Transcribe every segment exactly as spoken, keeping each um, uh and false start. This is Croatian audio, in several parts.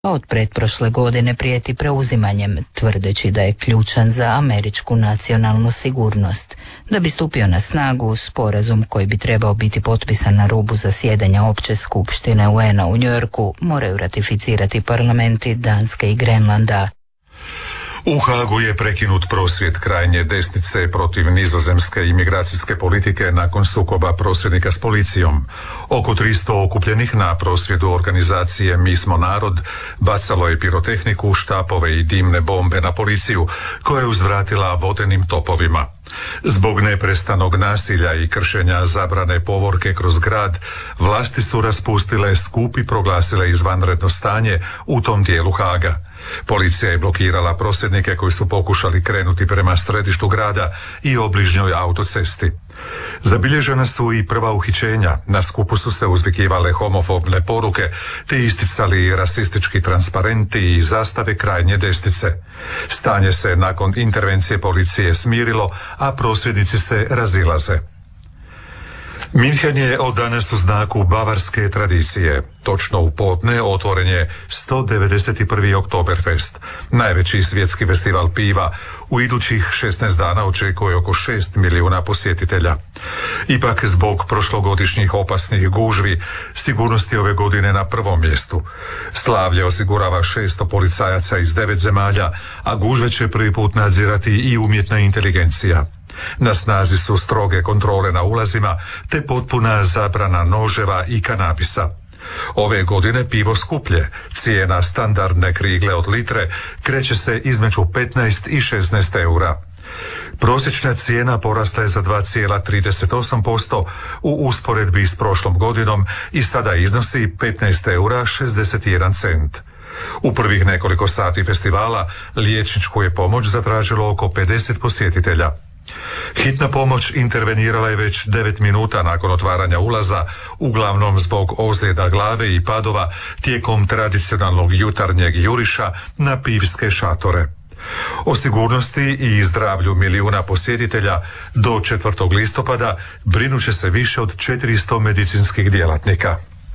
a od pretprošle godine prijeti preuzimanjem, tvrdeći da je ključan za američku nacionalnu sigurnost. Da bi stupio na snagu, sporazum koji bi trebao biti potpisan na rubu zasjedanja Opće skupštine U N-a u Njujorku moraju ratificirati parlamenti Danske i Grenlanda. U Haagu je prekinut prosvjed krajnje desnice protiv nizozemske imigracijske politike nakon sukoba prosvjednika s policijom. Oko tristo okupljenih na prosvjedu organizacije Mi smo narod bacalo je pirotehniku, štapove i dimne bombe na policiju, koja je uzvratila vodenim topovima. Zbog neprestanog nasilja i kršenja zabrane povorke kroz grad, vlasti su raspustile skup i proglasile izvanredno stanje u tom dijelu Haaga. Policija je blokirala prosvjednike koji su pokušali krenuti prema središtu grada i obližnjoj autocesti. Zabilježena su i prva uhićenja, na skupu su se uzvikivale homofobne poruke te isticali rasistički transparenti i zastave krajnje desnice. Stanje se nakon intervencije policije smirilo, a prosvjednici se razilaze. Minhen je od danas u znaku bavarske tradicije. Točno u podne otvoren je sto devedeset prvi Oktoberfest, najveći svjetski festival piva. U idućih šesnaest dana očekuje oko šest milijuna posjetitelja. Ipak, zbog prošlogodišnjih opasnih gužvi, sigurnost je ove godine na prvom mjestu. Slavlje osigurava šesto policajaca iz devet zemalja, a gužve će prvi put nadzirati i umjetna inteligencija. Na snazi su stroge kontrole na ulazima te potpuna zabrana noževa i kanabisa. Ove godine pivo skuplje, cijena standardne krigle od litre kreće se između petnaest i šesnaest eura. Prosječna cijena porasla je za dva zarez trideset osam posto u usporedbi s prošlom godinom i sada iznosi petnaest eura šezdeset jedan cent. U prvih nekoliko sati festivala liječničku je pomoć zatražilo oko pedeset posjetitelja. Hitna pomoć intervenirala je već devet minuta nakon otvaranja ulaza, uglavnom zbog ozljeda glave i padova tijekom tradicionalnog jutarnjeg juriša na pivske šatore. O sigurnosti i zdravlju milijuna posjetitelja do četvrtog listopada brinut će se više od četiristo medicinskih djelatnika.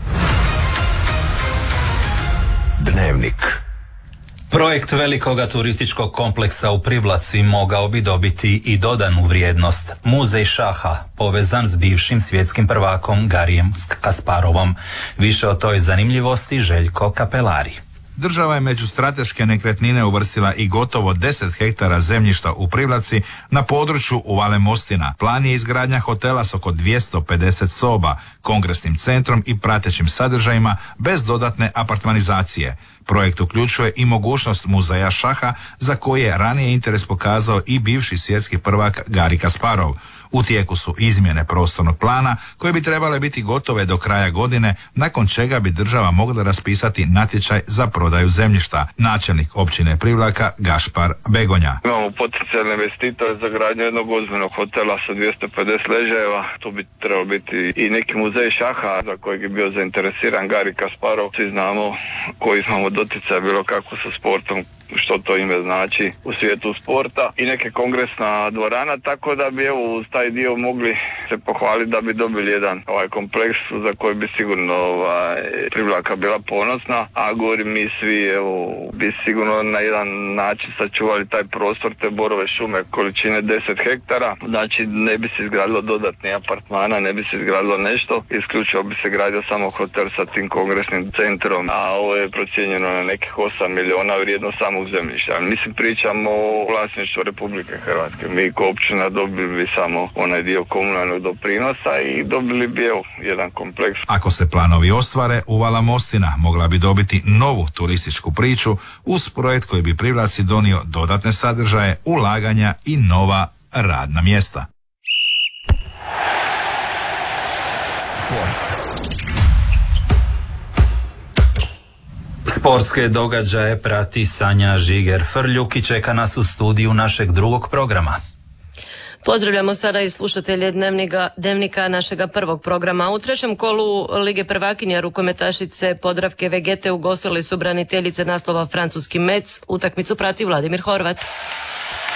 Dnevnik. Projekt velikoga turističkog kompleksa u Privlaci mogao bi dobiti i dodanu vrijednost. Muzej šaha, povezan s bivšim svjetskim prvakom Garijem Kasparovom. Više o toj zanimljivosti Željko Kapelari. Država je među strateške nekretnine uvrstila i gotovo deset hektara zemljišta u Privlaci na području Uvale Mostina. Plan je izgradnja hotela s oko dvjesto pedeset soba, kongresnim centrom i pratećim sadržajima bez dodatne apartmanizacije. Projekt uključuje i mogućnost muzeja šaha za koji je ranije interes pokazao i bivši svjetski prvak Gari Kasparov. U tijeku su izmjene prostornog plana koje bi trebale biti gotove do kraja godine, nakon čega bi država mogla raspisati natječaj za prodaju zemljišta. Načelnik općine Privlaka Gašpar Begonja. Imamo potencijalne investitore za gradnju jednog ozbiljnog hotela sa dvjesto pedeset ležajeva. Tu bi trebalo biti i neki muzej šaha za kojeg je bio zainteresiran Gari Kasparov. Svi znamo koji imamo doticaj bilo kako sa sportom, što to ime znači u svijetu sporta, i neke kongresna dvorana, tako da bi evo uz taj dio mogli se pohvaliti da bi dobili jedan ovaj kompleks za koji bi sigurno ovaj, Privlaka bila ponosna, a govorim mi svi evo bi sigurno na jedan način sačuvali taj prostor, te borove šume količine deset hektara, znači ne bi se izgradilo dodatni apartmana, ne bi se izgradilo nešto, isključivo bi se gradio samo hotel sa tim kongresnim centrom, a ovo je procijenjeno na nekih osam milijuna vrijedno samo zemljišta. Mislim, pričamo o vlasništvu Republike Hrvatske. Mi kao općina dobili bi samo onaj dio komunalnog doprinosa i dobili bi evo jedan kompleks. Ako se planovi ostvare, Uvala Mostina mogla bi dobiti novu turističku priču uz projekt koji bi Privlaci donio dodatne sadržaje, ulaganja i nova radna mjesta. Sport. Sportske događaje prati Sanja Žiger-Frljuk i čeka nas u studiju našeg drugog programa. Pozdravljamo sada i slušatelje dnevnika, dnevnika našega prvog programa. U trećem kolu Lige prvakinja rukometašice Podravke Vegete ugostili su braniteljice naslova francuski Metz. Utakmicu prati Vladimir Horvat.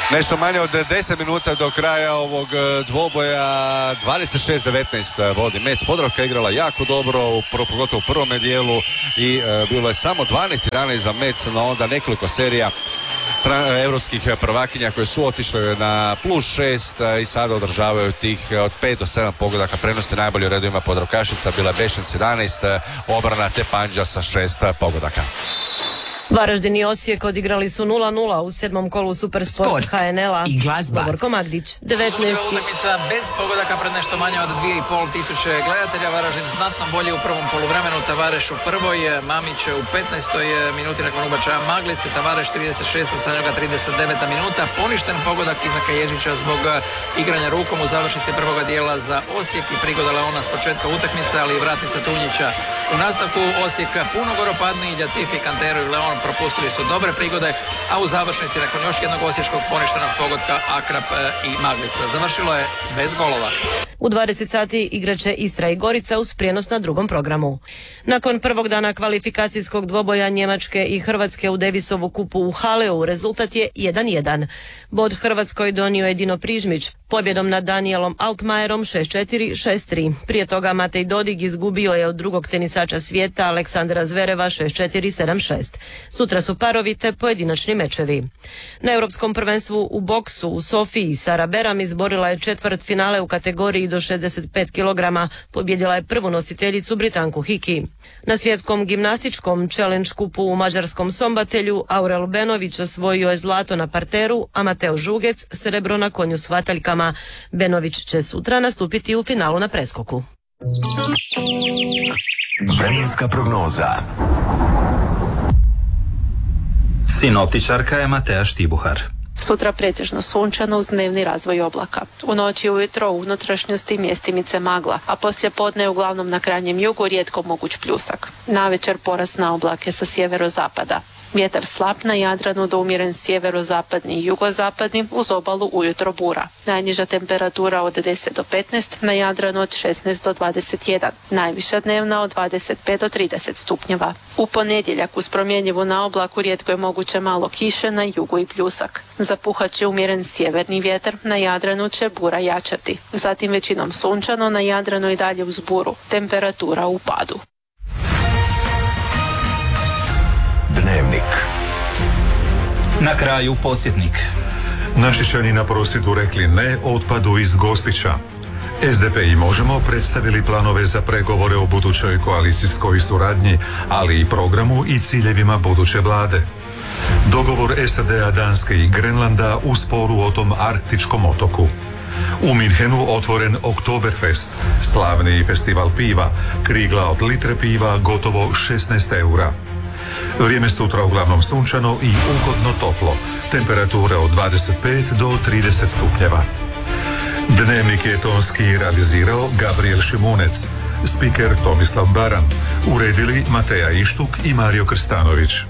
Nešto manje od deset minuta do kraja ovog dvoboja, dvadeset šest devetnaest vodi Mec. Podravka igrala jako dobro, pogotovo u prvome dijelu i e, bilo je samo dvanaest jedanaest za Mec, no onda nekoliko serija europskih prvakinja koje su otišle na plus šest i sada održavaju tih od pet do sedam pogodaka. Prenosi najbolje u redovima Podravkašica, bila Bešen jedanaest, obrana te Panđa sa šest pogodaka. Varaždin i Osijek odigrali su nula nula u sedmom kolu Supersport Sport ha en el-a. i glazba. Doborko Magdić, devetnaest. Utakmica bez pogodaka pred nešto manje od dvije i pol tisuće gledatelja. Varaždin znatno bolje u prvom poluvremenu, Tavareš u prvoj, Mamić u petnaestoj minuti nakon ubačaja Maglice, Tavareš trideset šest, od njega trideset deveta minuta. Poništen pogodak Izaka Ježića zbog igranja rukom u završnici prvoga dijela za Osijek i prigoda Leona s početka utakmice, ali i vratnica Tunjića. U nastavku Osijek puno goropadniji, Ljatifi, Kantero i Leon propustili su dobre prigode, a u završnici nakon još jednog osječkog poništenog pogotka Akrap i Maglica. Završilo je bez golova. U dvadeset sati igraće Istra i Gorica uz prijenos na drugom programu. Nakon prvog dana kvalifikacijskog dvoboja Njemačke i Hrvatske u Davisovu kupu u Haleu rezultat je jedan jedan. Bod Hrvatskoj donio je Dino Prižmić pobjedom nad Danielom Altmajerom šest četiri, šest tri. Prije toga Matej Dodig izgubio je od drugog tenisača svijeta Aleksandra Zvereva šest četiri, sedam šest. Sutra su parovi te pojedinačni mečevi. Na Europskom prvenstvu u boksu u Sofiji Sara Beram izborila je četvrt finale u kategoriji do šezdeset pet kilograma, pobjedila je prvu nositeljicu Britanku Hiki. Na svjetskom gimnastičkom challenge kupu u mađarskom Sombatelju Aurel Benović osvojio je zlato na parteru, a Mateo Žugec srebro na konju s hvataljkama. Benović će sutra nastupiti u finalu na preskoku. Vremenska prognoza. Sinoptičarka je Mateja Štibuhar. Sutra pretežno sunčano uz dnevni razvoj oblaka. U noći i ujutro u unutrašnjosti mjestimice magla, a poslije podne uglavnom na krajnjem jugu rijetko moguć pljusak. Navečer porast na oblake sa sjeverozapada. Vjetar slab na Jadranu do umjeren sjeverozapadni i jugozapadni, uz obalu ujutro bura. Najniža temperatura od deset do petnaest, na Jadranu od šesnaest do dvadeset jedan. Najviša dnevna od dvadeset pet do trideset stupnjeva. U ponedjeljak uz promjenjivu na oblaku rijetko je moguće malo kiše, na jugu i pljusak. Zapuhat će umjeren sjeverni vjetar, na Jadranu će bura jačati. Zatim većinom sunčano, na Jadranu i dalje uz buru. Temperatura u padu. Dnevnik. Na kraju podsjetnik. Našičani na prosvjedu rekli ne otpadu iz Gospića. es de pe i Možemo predstavili planove za pregovore o budućoj koalicijskoj suradnji, ali i programu i ciljevima buduće vlade. Dogovor es a de a, Danske i Grenlanda u sporu o tom arktičkom otoku. U Minhenu otvoren Oktoberfest, slavni festival piva, krigla od litre piva gotovo šesnaest eura. Vrijeme sutra uglavnom sunčano i ugodno toplo, temperature od dvadeset pet do trideset stupnjeva. Dnevnik je tonski realizirao Gabriel Šimunec, spiker Tomislav Baran, uredili Mateja Ištuk i Mario Krstanović.